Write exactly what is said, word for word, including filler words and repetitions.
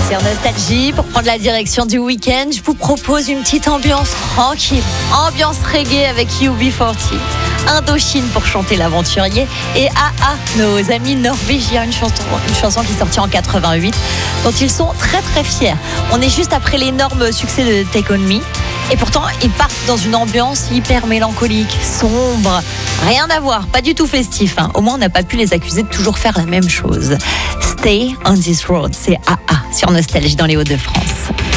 Sur Nostalgie, pour prendre la direction du week-end, je vous propose une petite ambiance tranquille. Ambiance reggae avec U B quarante. Indochine pour chanter l'aventurier. Et A A, nos amis norvégiens, une chanson, une chanson qui est sortie en quatre-vingt-huit, dont ils sont très très fiers. On est juste après l'énorme succès de Take On Me. Et pourtant, ils partent dans une ambiance hyper mélancolique, sombre. Rien à voir, pas du tout festif. Hein. Au moins, on n'a pas pu les accuser de toujours faire la même chose. Stay on this road, c'est A A sur Nostalgie dans les Hauts-de-France.